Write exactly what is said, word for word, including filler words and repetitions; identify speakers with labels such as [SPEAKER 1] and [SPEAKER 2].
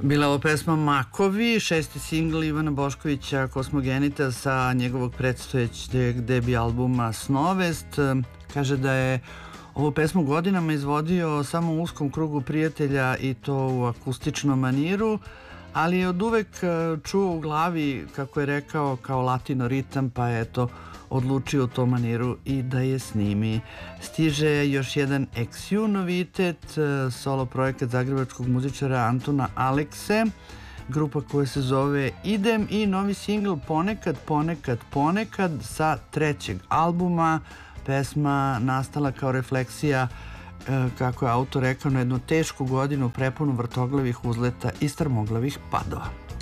[SPEAKER 1] Bila ovo pesma Makovi, šesti singl Ivana Boškovića Kosmogenita sa njegovog predstojećeg debi albuma Snovest. Kaže da je ovu pesmu godinama izvodio samo u uskom krugu prijatelja i to u akustičnom maniru, ali je od uvek čuo u glavi, kako je rekao, kao latino ritam, pa je eto odlučio u tom maniru i da je snimi. Stiže još jedan Ex You novitet, solo projekat zagrebačkog muzičara Antona Alekse, grupa koja se zove Idem, i novi singl Ponekad, ponekad, ponekad sa trećeg albuma. Pesma nastala kao refleksija, kako je autor rekao, na jednu tešku godinu prepunu vrtoglavih uzleta i strmoglavih padova.